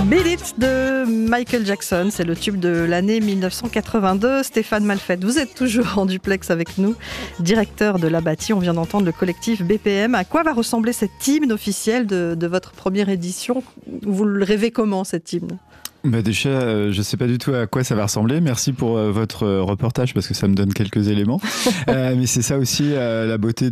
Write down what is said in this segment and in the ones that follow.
Beat It de Michael Jackson, c'est le tube de l'année 1982. Stéphane Malfette, vous êtes toujours en duplex avec nous, directeur de l'Abbati. On vient d'entendre le collectif BPM. À quoi va ressembler cet hymne officiel de votre première édition ? Vous le rêvez comment, cet hymne ? Déjà, je ne sais pas du tout à quoi ça va ressembler. Merci pour votre reportage parce que ça me donne quelques éléments. Mais c'est ça aussi la beauté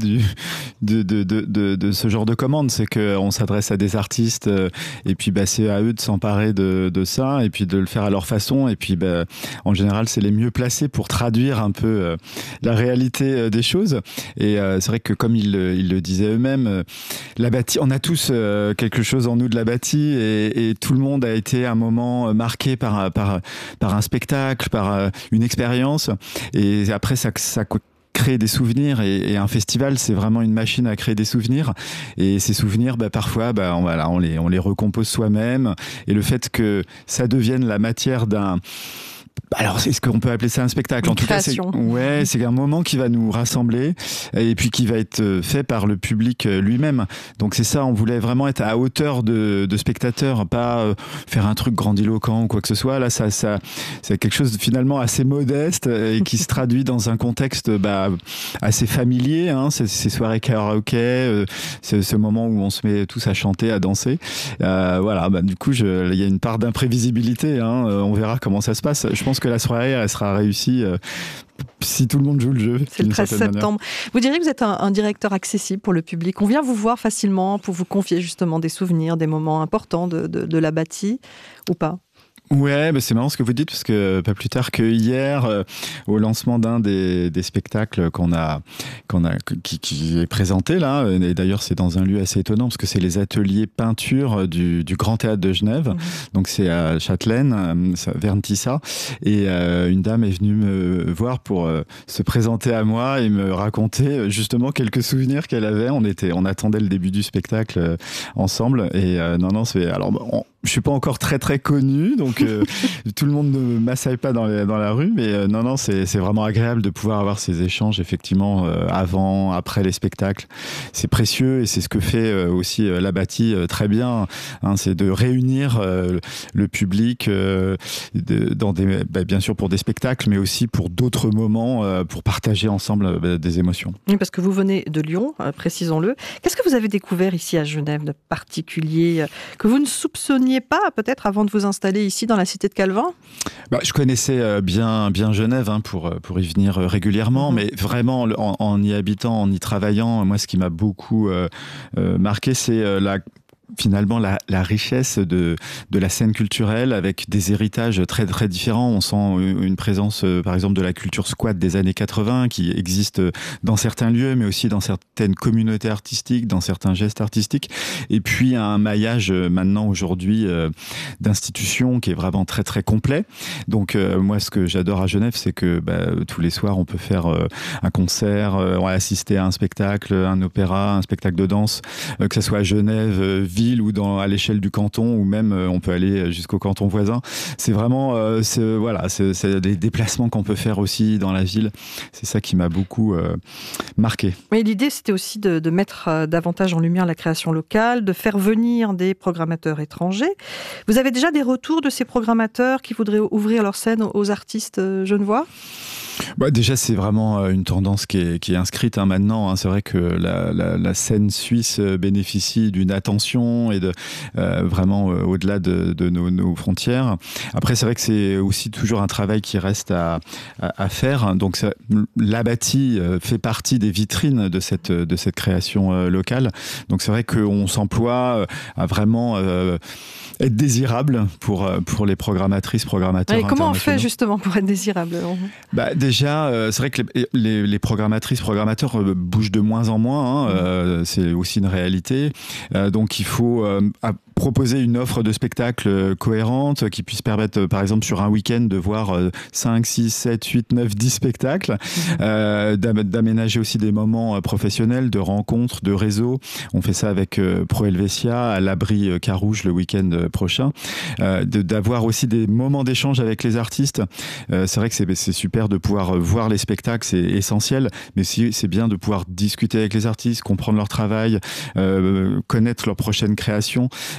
de ce genre de commande, c'est qu'on s'adresse à des artistes et puis c'est à eux de s'emparer de ça et puis de le faire à leur façon. Et puis en général, c'est les mieux placés pour traduire un peu la réalité des choses. Et c'est vrai que comme ils le disaient eux-mêmes, l'Abbati, on a tous quelque chose en nous de l'Abbati et tout le monde a été à un moment marqué par un spectacle, par une expérience, et après ça crée des souvenirs, et un festival c'est vraiment une machine à créer des souvenirs, et ces souvenirs parfois on les recompose soi-même, et le fait que ça devienne la matière d'un... Alors, est-ce qu'on peut appeler ça un spectacle ? Une en tout création. Cas, c'est un moment qui va nous rassembler et puis qui va être fait par le public lui-même. Donc c'est ça, on voulait vraiment être à hauteur de spectateurs, pas faire un truc grandiloquent ou quoi que ce soit. Là, ça c'est quelque chose de finalement assez modeste et qui se traduit dans un contexte assez familier. Ces soirées karaoké, ce moment où on se met tous à chanter, à danser. Du coup, il y a une part d'imprévisibilité. On verra comment ça se passe. Je pense que la soirée, elle sera réussie si tout le monde joue le jeu. C'est le 13 septembre. Vous diriez que vous êtes un directeur accessible pour le public. On vient vous voir facilement pour vous confier justement des souvenirs, des moments importants de l'Abbati ou pas ? Ouais, c'est marrant ce que vous dites, parce que pas plus tard que hier, au lancement d'un des spectacles qui est présenté là, et d'ailleurs c'est dans un lieu assez étonnant parce que c'est les ateliers peinture du Grand Théâtre de Genève. Donc c'est à Châtelaine, vers Ntissa, et une dame est venue me voir pour se présenter à moi et me raconter justement quelques souvenirs qu'elle avait. On attendait le début du spectacle ensemble, et je suis pas encore très très connu, donc tout le monde ne m'assaille pas dans la rue, mais c'est vraiment agréable de pouvoir avoir ces échanges effectivement avant, après les spectacles. C'est précieux, et c'est ce que fait aussi l'Abbati très bien, c'est de réunir le public dans bien sûr pour des spectacles, mais aussi pour d'autres moments, pour partager ensemble des émotions. Oui, parce que vous venez de Lyon, précisons-le. Qu'est-ce que vous avez découvert ici à Genève de particulier que vous ne soupçonniez pas peut-être avant de vous installer ici dans la cité de Calvin ? Je connaissais bien Genève pour y venir régulièrement, mais vraiment en y habitant, en y travaillant, moi ce qui m'a beaucoup marqué, c'est finalement la richesse de la scène culturelle, avec des héritages très très différents. On sent une présence par exemple de la culture squat des années 80 qui existe dans certains lieux, mais aussi dans certaines communautés artistiques, dans certains gestes artistiques, et puis un maillage maintenant aujourd'hui d'institutions qui est vraiment très très complet. Donc moi ce que j'adore à Genève, c'est que tous les soirs on peut faire un concert, on va assister à un spectacle, un opéra, un spectacle de danse, que ce soit à Genève ville ou à l'échelle du canton, ou même on peut aller jusqu'au canton voisin. C'est vraiment c'est des déplacements qu'on peut faire aussi dans la ville. C'est ça qui m'a beaucoup marqué. Mais l'idée, c'était aussi de mettre davantage en lumière la création locale, de faire venir des programmateurs étrangers. Vous avez déjà des retours de ces programmateurs qui voudraient ouvrir leur scène aux artistes genevois ? Déjà, c'est vraiment une tendance qui est inscrite maintenant. C'est vrai que la scène suisse bénéficie d'une attention et de vraiment au-delà de nos frontières. Après, c'est vrai que c'est aussi toujours un travail qui reste à faire. Donc, l'Abbati fait partie des vitrines de cette création locale. Donc, c'est vrai qu'on s'emploie à vraiment être désirable pour les programmatrices, programmateurs internationaux. Comment on fait justement pour être désirable ? Déjà, c'est vrai que les programmatrices, programmateurs bougent de moins en moins. C'est aussi une réalité. Donc, il faut proposer une offre de spectacle cohérente qui puisse permettre, par exemple, sur un week-end de voir 5, 6, 7, 8, 9, 10 spectacles, d'aménager aussi des moments professionnels, de rencontres, de réseaux. On fait ça avec Pro Helvetia, à l'abri Carouge le week-end prochain, d'avoir aussi des moments d'échange avec les artistes. C'est vrai que c'est super de pouvoir voir les spectacles, c'est essentiel, mais c'est bien de pouvoir discuter avec les artistes, comprendre leur travail, connaître leur prochaine création.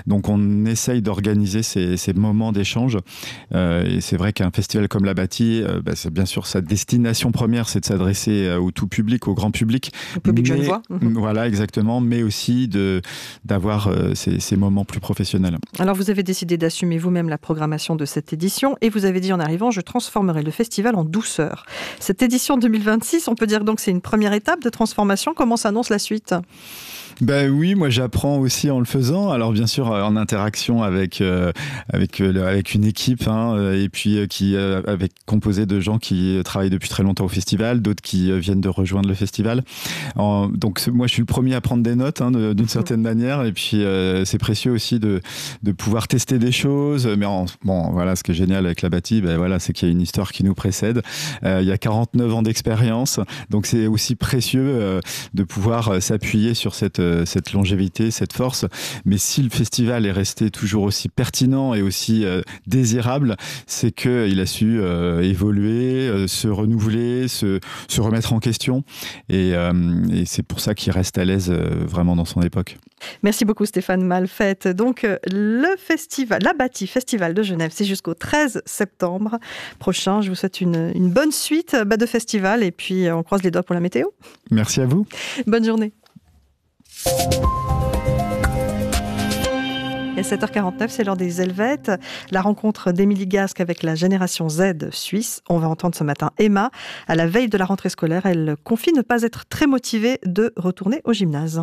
Donc on essaye d'organiser ces moments d'échange. Et c'est vrai qu'un festival comme La Bâtie, c'est bien sûr sa destination première, c'est de s'adresser au tout public, au grand public. Au public genevois. Voilà, exactement, mais aussi d'avoir ces moments plus professionnels. Alors vous avez décidé d'assumer vous-même la programmation de cette édition et vous avez dit en arrivant, je transformerai le festival en douceur. Cette édition 2026, on peut dire donc que c'est une première étape de transformation. Comment s'annonce la suite ? Ben oui, moi j'apprends aussi en le faisant. Alors bien sûr en interaction avec une équipe, et puis avec composé de gens qui travaillent depuis très longtemps au festival, d'autres qui viennent de rejoindre le festival. Donc moi je suis le premier à prendre des notes d'une certaine manière, et puis c'est précieux aussi de pouvoir tester des choses. Mais voilà, ce qui est génial avec La Bâtie, c'est qu'il y a une histoire qui nous précède. Il y a 49 ans d'expérience, donc c'est aussi précieux de pouvoir s'appuyer sur cette longévité, cette force. Mais si le festival est resté toujours aussi pertinent et aussi désirable, c'est qu'il a su évoluer, se renouveler, se remettre en question. Et c'est pour ça qu'il reste à l'aise vraiment dans son époque. Merci beaucoup Stéphane Malfait. Donc le festival, La Bâtie Festival de Genève, c'est jusqu'au 13 septembre prochain. Je vous souhaite une bonne suite de festival et puis on croise les doigts pour la météo. Merci à vous. Bonne journée. Et à 7h49, c'est l'heure des Helvètes. La rencontre d'Émilie Gasque avec la génération Z suisse. On va entendre ce matin Emma. À la veille de la rentrée scolaire, elle confie ne pas être très motivée de retourner au gymnase.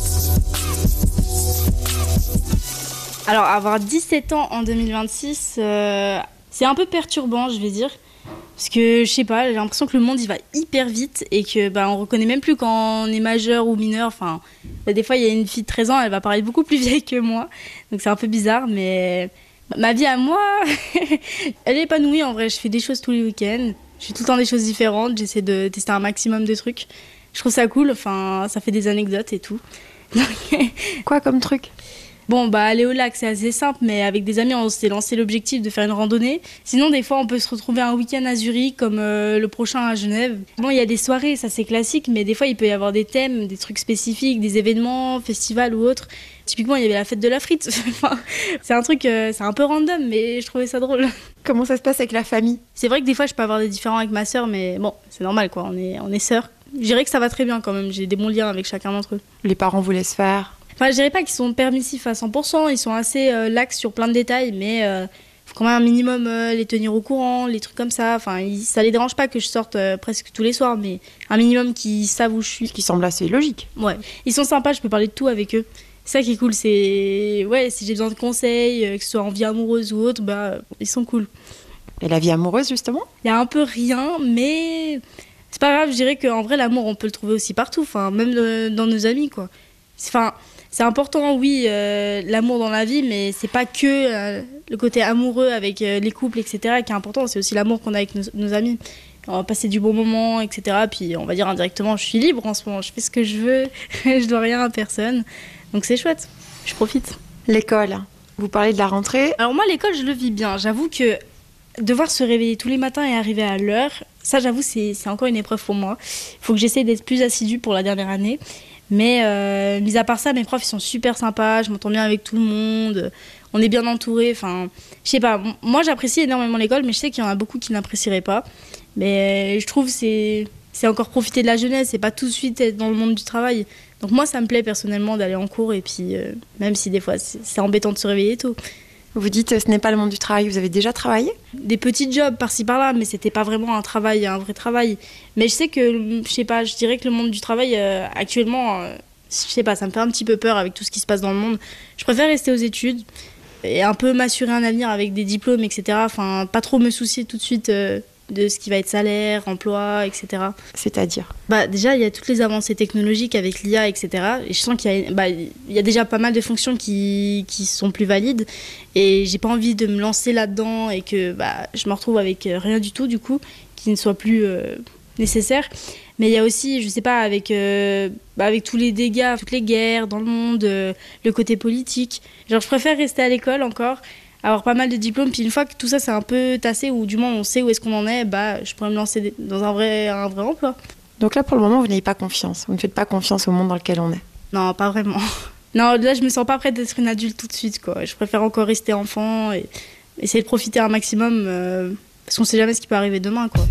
Alors, avoir 17 ans en 2026, c'est un peu perturbant, je vais dire. Parce que, je sais pas, j'ai l'impression que le monde, il va hyper vite et que on reconnaît même plus quand on est majeur ou mineur. Enfin, des fois, il y a une fille de 13 ans, elle va paraître beaucoup plus vieille que moi. Donc, c'est un peu bizarre, mais ma vie à moi, elle est épanouie. En vrai, je fais des choses tous les week-ends. Je fais tout le temps des choses différentes. J'essaie de tester un maximum de trucs. Je trouve ça cool. Enfin, ça fait des anecdotes et tout. Quoi comme truc ? Bon, aller au lac, c'est assez simple, mais avec des amis, on s'est lancé l'objectif de faire une randonnée. Sinon, des fois, on peut se retrouver un week-end à Zurich, comme le prochain à Genève. Bon, il y a des soirées, ça c'est classique, mais des fois, il peut y avoir des thèmes, des trucs spécifiques, des événements, festivals ou autres. Typiquement, il y avait la fête de la frite. C'est un truc, c'est un peu random, mais je trouvais ça drôle. Comment ça se passe avec la famille ? C'est vrai que des fois, je peux avoir des différends avec ma sœur, mais bon, c'est normal, quoi. On est sœurs. Je dirais que ça va très bien quand même. J'ai des bons liens avec chacun d'entre eux. Les parents vous laissent faire ? Enfin, je dirais pas qu'ils sont permissifs à 100%, ils sont assez lax sur plein de détails, mais faut quand même un minimum les tenir au courant, les trucs comme ça. Enfin, ça les dérange pas que je sorte presque tous les soirs, mais un minimum qu'ils savent où je suis. Ce qui semble assez logique. Ouais, ils sont sympas, je peux parler de tout avec eux. C'est ça qui est cool, c'est si j'ai besoin de conseils, que ce soit en vie amoureuse ou autre, ils sont cool. Et la vie amoureuse justement ? Il y a un peu rien, mais c'est pas grave. Je dirais qu'en vrai l'amour on peut le trouver aussi partout, enfin même dans nos amis quoi. C'est important, oui, l'amour dans la vie, mais c'est pas que le côté amoureux avec les couples, etc., qui est important. C'est aussi l'amour qu'on a avec nos amis. On va passer du bon moment, etc. Puis on va dire indirectement, je suis libre en ce moment, je fais ce que je veux, je dois rien à personne. Donc c'est chouette, je profite. L'école, vous parlez de la rentrée. Alors moi, l'école, je le vis bien. J'avoue que devoir se réveiller tous les matins et arriver à l'heure, ça, j'avoue, c'est encore une épreuve pour moi. Il faut que j'essaie d'être plus assidue pour la dernière année. Mais mis à part ça, mes profs ils sont super sympas, je m'entends bien avec tout le monde, on est bien entourés. Enfin, je sais pas, moi j'apprécie énormément l'école, mais je sais qu'il y en a beaucoup qui n'apprécieraient pas. Mais je trouve que c'est encore profiter de la jeunesse, c'est pas tout de suite être dans le monde du travail. Donc moi ça me plaît personnellement d'aller en cours et puis même si des fois c'est embêtant de se réveiller tôt. Vous dites ce n'est pas le monde du travail, vous avez déjà travaillé ? Des petits jobs par-ci par-là, mais c'était pas vraiment un travail, un vrai travail. Mais je sais que, je sais pas, je dirais que le monde du travail actuellement, je sais pas, ça me fait un petit peu peur avec tout ce qui se passe dans le monde. Je préfère rester aux études et un peu m'assurer un avenir avec des diplômes, etc. Enfin, pas trop me soucier tout de suite de ce qui va être salaire, emploi, etc. C'est-à-dire ? Déjà, il y a toutes les avancées technologiques avec l'IA, etc. Et je sens qu'il y a déjà pas mal de fonctions qui sont plus valides. Et j'ai pas envie de me lancer là-dedans et que je me retrouve avec rien du tout, du coup, qui ne soit plus nécessaire. Mais il y a aussi, je sais pas, avec tous les dégâts, toutes les guerres dans le monde, le côté politique. Genre, je préfère rester à l'école encore, avoir pas mal de diplômes, puis une fois que tout ça c'est un peu tassé, ou du moins on sait où est-ce qu'on en est, je pourrais me lancer dans un vrai emploi. Donc là pour le moment vous n'avez pas confiance, vous ne faites pas confiance au monde dans lequel on est ? Non, pas vraiment. Non, là, je me sens pas prête d'être une adulte tout de suite, quoi. Je préfère encore rester enfant et essayer de profiter un maximum parce qu'on sait jamais ce qui peut arriver demain, quoi.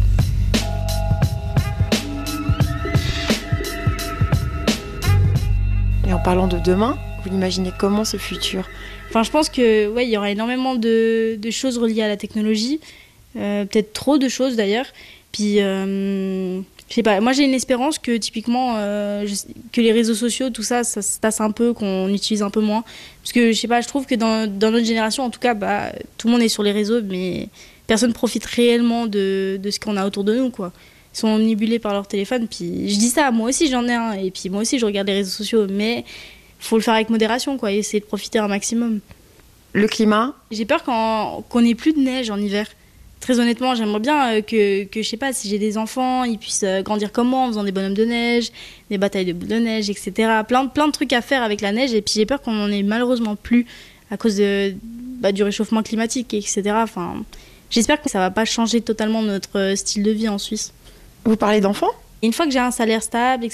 Et en parlant de demain, vous l'imaginez comment ce futur? Enfin, je pense que il y aura énormément de choses reliées à la technologie, peut-être trop de choses d'ailleurs. Puis, je sais pas. Moi, j'ai une espérance que typiquement que les réseaux sociaux, tout ça, ça se tasse un peu, qu'on utilise un peu moins. Parce que je sais pas, je trouve que dans notre génération, en tout cas, tout le monde est sur les réseaux, mais personne profite réellement de ce qu'on a autour de nous, quoi. Ils sont omnibulés par leur téléphone. Puis, je dis ça, moi aussi j'en ai un, et puis moi aussi je regarde les réseaux sociaux, mais faut le faire avec modération, quoi, et essayer de profiter un maximum. Le climat? J'ai peur qu'on n'ait plus de neige en hiver. Très honnêtement, j'aimerais bien que je sais pas, si j'ai des enfants, ils puissent grandir comme moi en faisant des bonhommes de neige, des batailles de boules de neige, etc. Plein de trucs à faire avec la neige, et puis j'ai peur qu'on n'en ait malheureusement plus à cause du réchauffement climatique, etc. Enfin, j'espère que ça va pas changer totalement notre style de vie en Suisse. Vous parlez d'enfants? Une fois que j'ai un salaire stable,